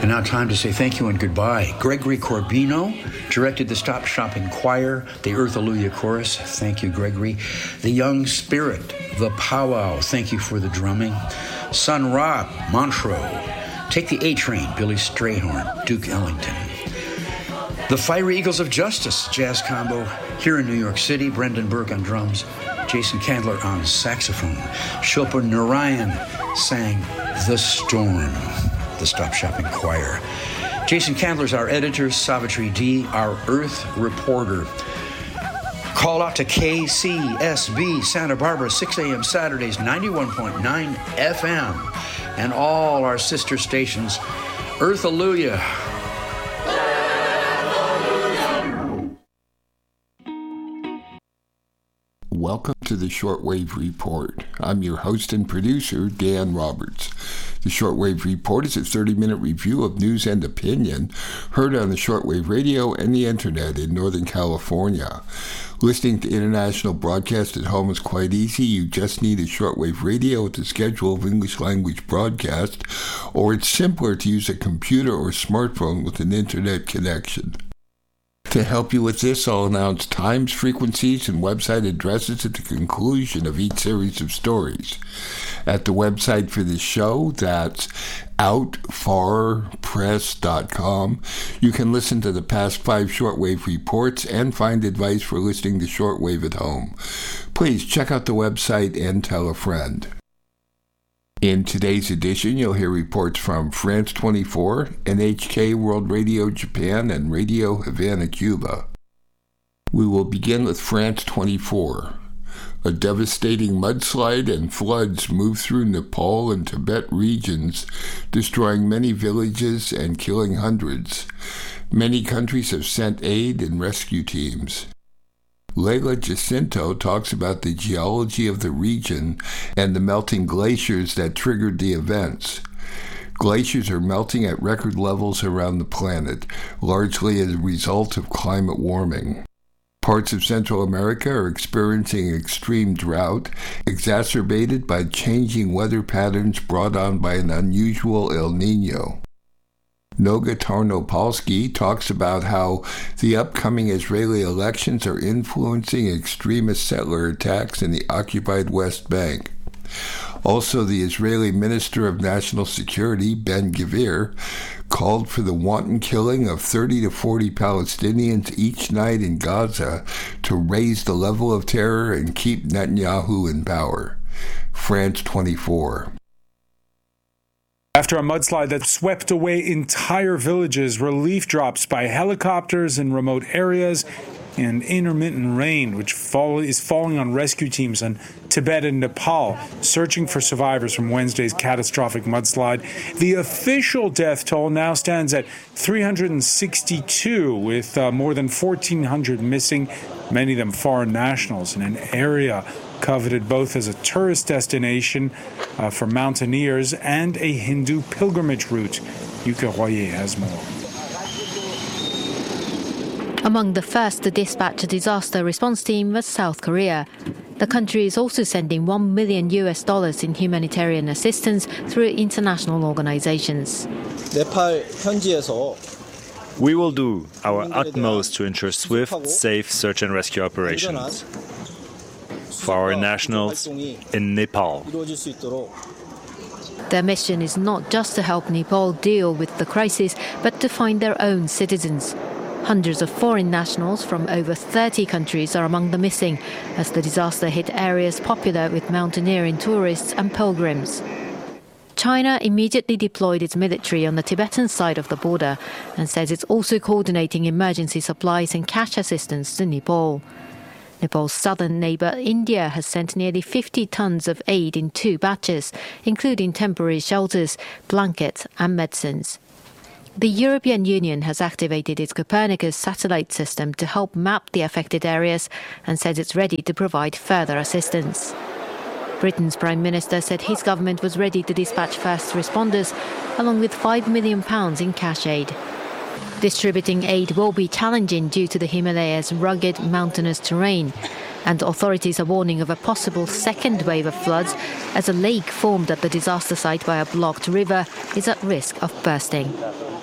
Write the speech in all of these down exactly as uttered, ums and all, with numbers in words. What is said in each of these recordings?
And now time to say thank you and goodbye. Gregory Corbino directed the Stop Shopping Choir, the Earth Alleluia Chorus. Thank you, Gregory. The Young Spirit, the Powwow. Thank you for the drumming. Sun Ra, Montreux. Take the A-Train, Billy Strayhorn, Duke Ellington. The Fiery Eagles of Justice jazz combo here in New York City. Brendan Burke on drums, Jason Candler on saxophone. Shilpa Narayan sang The Storm, the Stop Shopping Choir. Jason Candler's our editor, Savitri D, our Earth reporter. Call out to K C S B Santa Barbara, six a.m. Saturdays, ninety-one point nine F M, and all our sister stations. Earth Alleluia. Welcome to the Shortwave Report. I'm your host and producer, Dan Roberts. The Shortwave Report is a thirty-minute review of news and opinion heard on the shortwave radio and the internet in Northern California. Listening to international broadcast at home is quite easy. You just need a shortwave radio with a schedule of English language broadcast, or it's simpler to use a computer or smartphone with an internet connection. To help you with this, I'll announce times, frequencies, and website addresses at the conclusion of each series of stories. At the website for this show, that's out far press dot com, you can listen to the past five shortwave reports and find advice for listening to shortwave at home. Please check out the website and tell a friend. In today's edition, you'll hear reports from France twenty-four, N H K World Radio Japan, and Radio Havana, Cuba. We will begin with France twenty-four. A devastating mudslide and floods move through Nepal and Tibet regions, destroying many villages and killing hundreds. Many countries have sent aid and rescue teams. Leila Jacinto talks about the geology of the region and the melting glaciers that triggered the events. Glaciers are melting at record levels around the planet, largely as a result of climate warming. Parts of Central America are experiencing extreme drought, exacerbated by changing weather patterns brought on by an unusual El Niño. Noga Tarnopolsky talks about how the upcoming Israeli elections are influencing extremist settler attacks in the occupied West Bank. Also, the Israeli Minister of National Security, Ben Gvir, called for the wanton killing of thirty to forty Palestinians each night in Gaza to raise the level of terror and keep Netanyahu in power. France twenty-four. After a mudslide that swept away entire villages, relief drops by helicopters in remote areas, and intermittent rain, which fall, is falling on rescue teams in Tibet and Nepal, searching for survivors from Wednesday's catastrophic mudslide. The official death toll now stands at three hundred sixty-two, with uh, more than fourteen hundred missing, many of them foreign nationals, in an area coveted both as a tourist destination uh, for mountaineers and a Hindu pilgrimage route. Yuka Royer has more. Among the first to dispatch a disaster response team was South Korea. The country is also sending one million U S dollars in humanitarian assistance through international organizations. We will do our utmost to ensure swift, safe search and rescue operations for our nationals in Nepal. Their mission is not just to help Nepal deal with the crisis, but to find their own citizens. Hundreds of foreign nationals from over thirty countries are among the missing, as the disaster hit areas popular with mountaineering tourists and pilgrims. China immediately deployed its military on the Tibetan side of the border and says it's also coordinating emergency supplies and cash assistance to Nepal. Nepal's southern neighbour India has sent nearly fifty tons of aid in two batches, including temporary shelters, blankets and medicines. The European Union has activated its Copernicus satellite system to help map the affected areas and says it's ready to provide further assistance. Britain's Prime Minister said his government was ready to dispatch first responders, along with five million pounds in cash aid. Distributing aid will be challenging due to the Himalayas' rugged, mountainous terrain. And authorities are warning of a possible second wave of floods as a lake formed at the disaster site by a blocked river is at risk of bursting.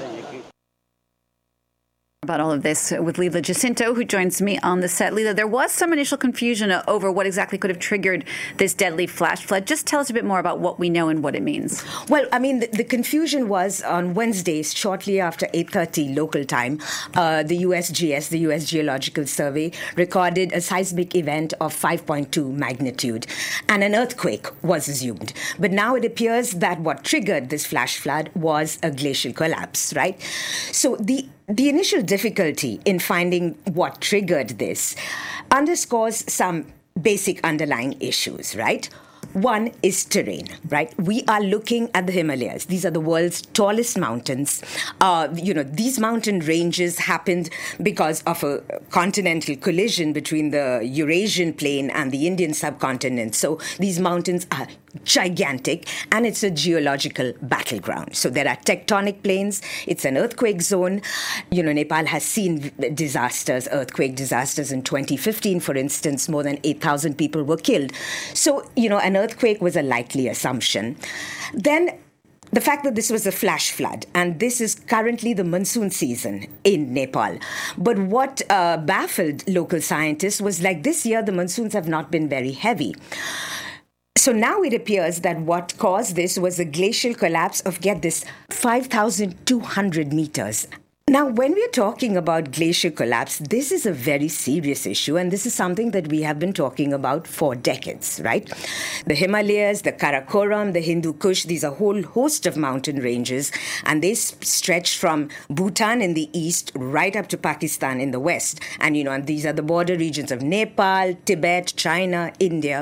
About all of this with Leila Jacinto, who joins me on the set. Leila, there was some initial confusion over what exactly could have triggered this deadly flash flood. Just tell us a bit more about what we know and what it means. Well, I mean, the, the confusion was on Wednesday, shortly after eight thirty local time, uh, the U S G S, the U S Geological Survey, recorded a seismic event of five point two magnitude, and an earthquake was assumed. But now it appears that what triggered this flash flood was a glacial collapse, right? So the The initial difficulty in finding what triggered this underscores some basic underlying issues, right? One is terrain, right? We are looking at the Himalayas. These are the world's tallest mountains. Uh, you know, these mountain ranges happened because of a continental collision between the Eurasian plain and the Indian subcontinent. So these mountains are gigantic, and it's a geological battleground. So there are tectonic planes. It's an earthquake zone. You know, Nepal has seen disasters, earthquake disasters. In twenty fifteen, for instance, more than eight thousand people were killed. So, you know, an earthquake was a likely assumption. Then the fact that this was a flash flood, and this is currently the monsoon season in Nepal. But what uh, baffled local scientists was, like, this year the monsoons have not been very heavy. So now it appears that what caused this was a glacial collapse of, get this, five thousand two hundred meters. Now, when we're talking about glacial collapse, this is a very serious issue, and this is something that we have been talking about for decades, right? The Himalayas, the Karakoram, the Hindu Kush, these are a whole host of mountain ranges, and they stretch from Bhutan in the east right up to Pakistan in the west. And, you know, and these are the border regions of Nepal, Tibet, China, India.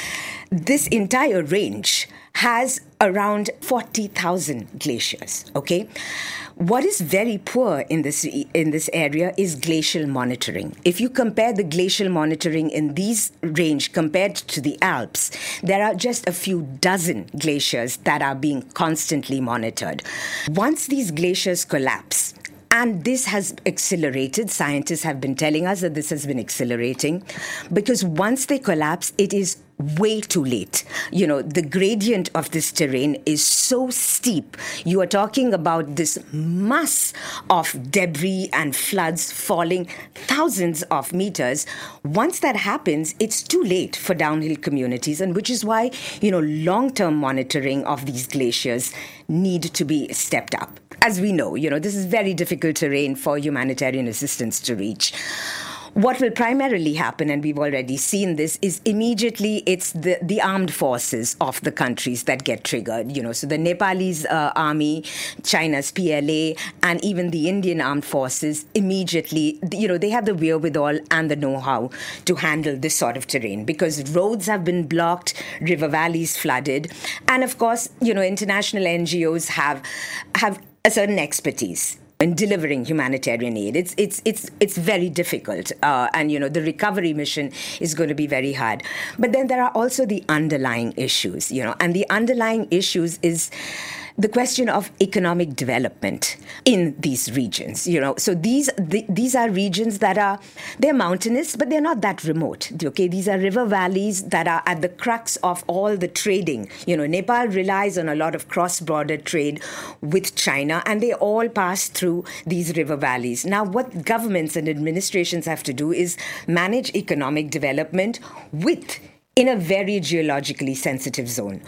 This entire range has around forty thousand glaciers, okay? What is very poor in this in this area is glacial monitoring. If you compare the glacial monitoring in these range compared to the Alps, there are just a few dozen glaciers that are being constantly monitored. Once these glaciers collapse, and this has accelerated. Scientists have been telling us that this has been accelerating, because once they collapse, it is way too late. You know, the gradient of this terrain is so steep. You are talking about this mass of debris and floods falling thousands of meters. Once that happens, it's too late for downhill communities, and which is why, you know, long-term monitoring of these glaciers need to be stepped up. As we know, you know, this is very difficult terrain for humanitarian assistance to reach. What will primarily happen, and we've already seen this, is immediately it's the, the armed forces of the countries that get triggered. You know, so the Nepalese uh, army, China's P L A, and even the Indian armed forces immediately, you know, they have the wherewithal and the know-how to handle this sort of terrain, because roads have been blocked, river valleys flooded, and of course, you know, international N G Os have have a certain expertise in delivering humanitarian aid. It's it's it's it's very difficult, uh, and you know the recovery mission is going to be very hard. But then there are also the underlying issues, you know, and the underlying issues is the question of economic development in these regions. You know, so these the, these are regions that are they're mountainous, but they're not that remote. Okay, these are river valleys that are at the crux of all the trading. You know, Nepal relies on a lot of cross-border trade with China, and they all pass through these river valleys. Now, what governments and administrations have to do is manage economic development with in a very geologically sensitive zone.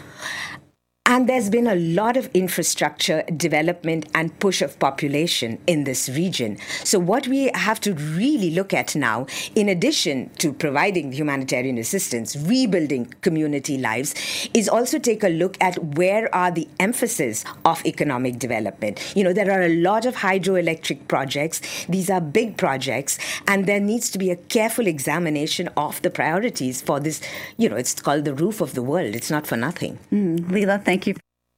And there's been a lot of infrastructure development and push of population in this region. So what we have to really look at now, in addition to providing humanitarian assistance, rebuilding community lives, is also take a look at where are the emphasis of economic development. You know, there are a lot of hydroelectric projects. These are big projects, and there needs to be a careful examination of the priorities for this. You know, it's called the roof of the world. It's not for nothing. Mm, Leila, thank Thank you.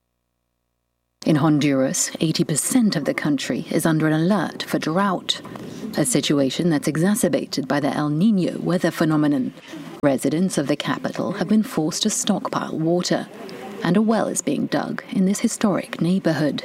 In Honduras, eighty percent of the country is under an alert for drought, a situation that's exacerbated by the El Niño weather phenomenon. Residents of the capital have been forced to stockpile water, and a well is being dug in this historic neighborhood.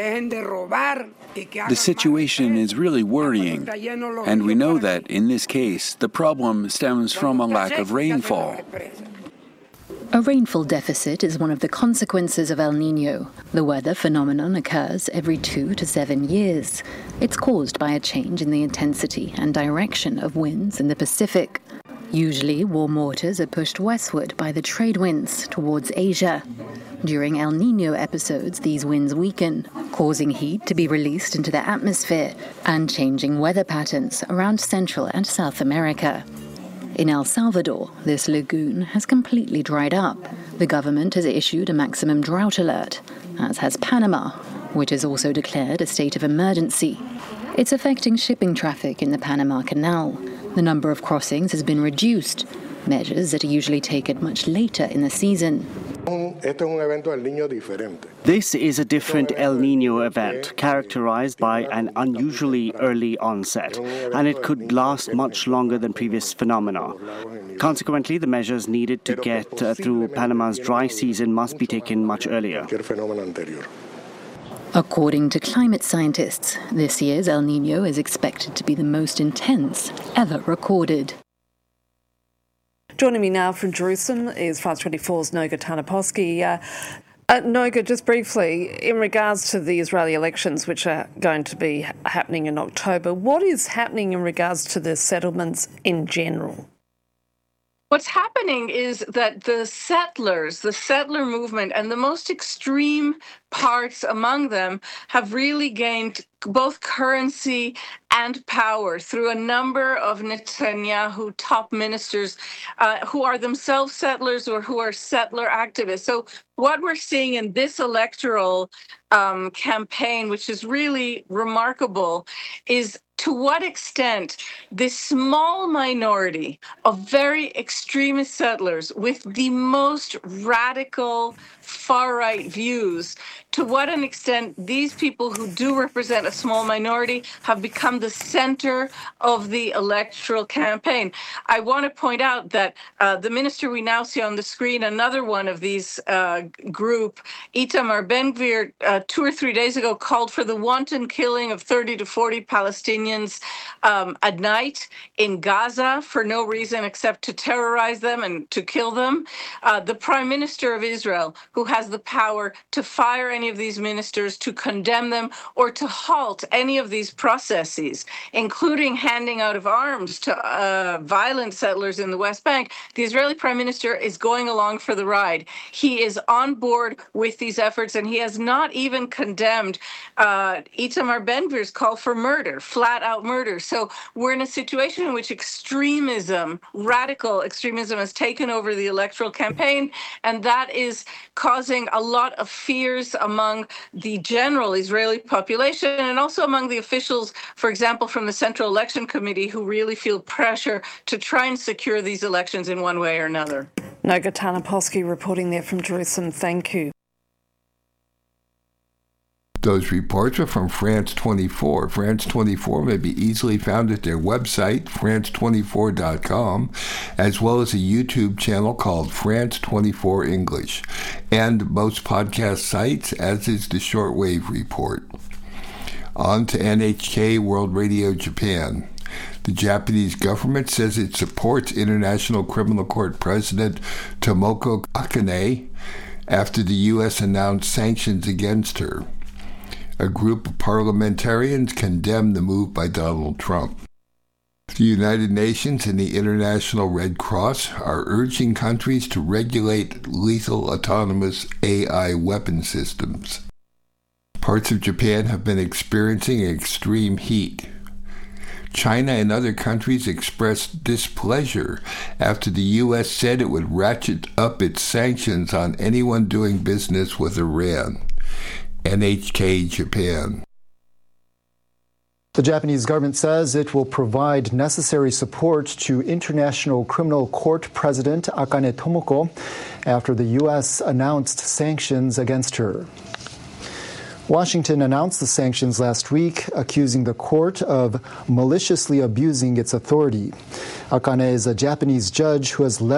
The situation is really worrying, and we know that, in this case, the problem stems from a lack of rainfall. A rainfall deficit is one of the consequences of El Niño. The weather phenomenon occurs every two to seven years. It's caused by a change in the intensity and direction of winds in the Pacific. Usually, warm waters are pushed westward by the trade winds towards Asia. During El Niño episodes, these winds weaken, causing heat to be released into the atmosphere and changing weather patterns around Central and South America. In El Salvador, this lagoon has completely dried up. The government has issued a maximum drought alert, as has Panama, which has also declared a state of emergency. It's affecting shipping traffic in the Panama Canal. The number of crossings has been reduced, measures that are usually taken much later in the season. This is a different El Niño event, characterized by an unusually early onset, and it could last much longer than previous phenomena. Consequently, the measures needed to get uh, through Panama's dry season must be taken much earlier. According to climate scientists, this year's El Niño is expected to be the most intense ever recorded. Joining me now from Jerusalem is France twenty-four's Noga Tarnapovsky. Uh, uh, Noga, just briefly, in regards to the Israeli elections, which are going to be ha- happening in October, what is happening in regards to the settlements in general? What's happening is that the settlers, the settler movement, and the most extreme parts among them have really gained both currency and power through a number of Netanyahu top ministers uh, who are themselves settlers or who are settler activists. So what we're seeing in this electoral um, campaign, which is really remarkable, is to what extent this small minority of very extremist settlers with the most radical far-right views, to what an extent these people who do represent a small minority have become the center of the electoral campaign. I want to point out that uh, the minister we now see on the screen, another one of these uh, group, Itamar Ben-Gvir, uh, two or three days ago called for the wanton killing of thirty to forty Palestinians um, at night in Gaza for no reason except to terrorize them and to kill them. Uh, the Prime Minister of Israel, who has the power to fire any of these ministers, to condemn them, or to halt any of these processes, including handing out of arms to uh, violent settlers in the West Bank, the Israeli Prime Minister is going along for the ride. He is on board with these efforts, and he has not even condemned uh, Itamar Ben-Gvir's call for murder, flat-out murder. So we're in a situation in which extremism, radical extremism, has taken over the electoral campaign, and that is causing a lot of fears among the general Israeli population and also among the officials, for example, from the Central Election Committee, who really feel pressure to try and secure these elections in one way or another. Noga Tarnapovsky reporting there from Jerusalem. Thank you. Those reports are from France twenty-four. France twenty-four may be easily found at their website, france twenty-four dot com, as well as a YouTube channel called France twenty-four English, and most podcast sites, as is the Shortwave Report. On to N H K World Radio Japan. The Japanese government says it supports International Criminal Court President Tomoko Akane after the U S announced sanctions against her. A group of parliamentarians condemned the move by Donald Trump. The United Nations and the International Red Cross are urging countries to regulate lethal autonomous A I weapon systems. Parts of Japan have been experiencing extreme heat. China and other countries expressed displeasure after the U S said it would ratchet up its sanctions on anyone doing business with Iran. N H K Japan. The Japanese government says it will provide necessary support to International Criminal Court President Akane Tomoko after the U S announced sanctions against her. Washington announced the sanctions last week, accusing the court of maliciously abusing its authority. Akane is a Japanese judge who has led